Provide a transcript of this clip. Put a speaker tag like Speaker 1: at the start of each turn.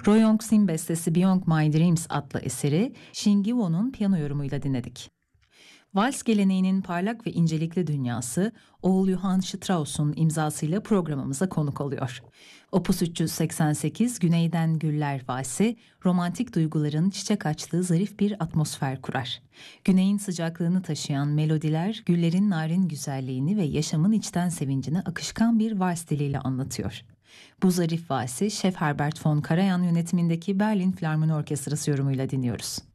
Speaker 1: Roy Orbison'un bestesi Beyond My Dreams adlı eseri Shin Gi-won'un piyano yorumuyla dinledik. Vals geleneğinin parlak ve incelikli dünyası oğul Johann Strauss'un imzasıyla programımıza konuk oluyor. Opus 388 Güneyden Güller Valsi, romantik duyguların çiçek açtığı zarif bir atmosfer kurar. Güneyin sıcaklığını taşıyan melodiler, güllerin narin güzelliğini ve yaşamın içten sevincini akışkan bir vals diliyle anlatıyor. Bu zarif valsi Şef Herbert von Karajan yönetimindeki Berlin Filarmoni Orkestrası yorumuyla dinliyoruz.